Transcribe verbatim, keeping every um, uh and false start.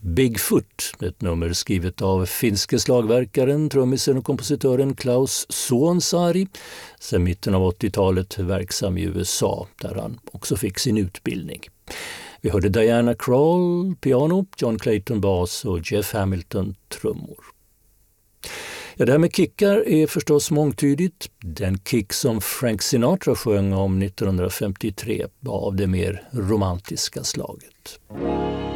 Bigfoot, ett nummer skrivet av finske slagverkaren, trummisen och kompositören Klaus Suonsaari, sedan mitten av åttiotalet verksam i U S A där han också fick sin utbildning. Vi hörde Diana Krall, piano, John Clayton bas och Jeff Hamilton trummor. Ja, det här med kickar är förstås mångtydigt. Den kick som Frank Sinatra sjöng om nittonhundrafemtiotre var av det mer romantiska slaget.